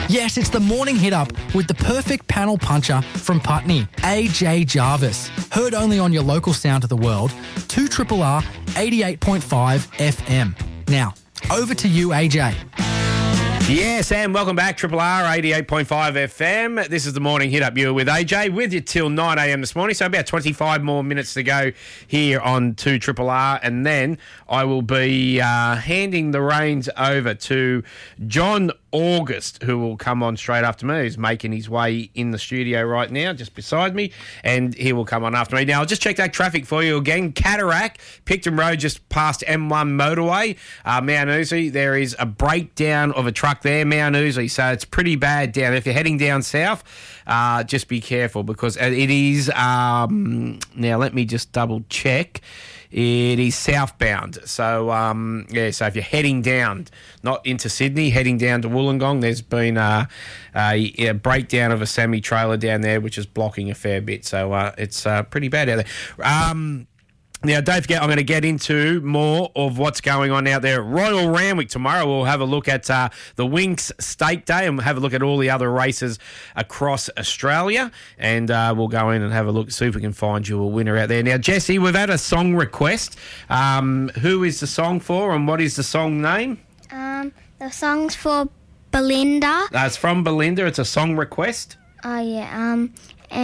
Yes, it's the morning hit up with the perfect panel puncher from Putney, AJ Jarvis. Heard only on your local sound of the world, 2RRR 88.5 FM. Now, over to you, AJ. Yes, and welcome back, Triple R 88.5 FM. This is the morning hit up. You're with AJ, with you till 9 a.m. this morning, so about 25 more minutes to go here on 2RRR, and then I will be handing the reins over to John August, who will come on straight after me. He's making his way in the studio right now, just beside me, and he will come on after me. Now, I'll just check that traffic for you again. Cataract, Picton Road, just past M1 motorway. Mount Uzi, there is a breakdown of a truck there, Mount Uzi, so it's pretty bad down. If you're heading down south, just be careful because it is, now let me just double check. It is southbound. So, so if you're heading down, not into Sydney, heading down to Wollongong, there's been a breakdown of a semi-trailer down there, which is blocking a fair bit. So it's pretty bad out there. Now, don't forget, I'm going to get into more of what's going on out there at Royal Randwick tomorrow. We'll have a look at the Winx Stake Day and have a look at all the other races across Australia. And we'll go in and have a look, see if we can find you a winner out there. Now, Jesse, we've had a song request. Who is the song for and what is the song name? The song's for Belinda. It's from Belinda. It's a song request. Oh, yeah.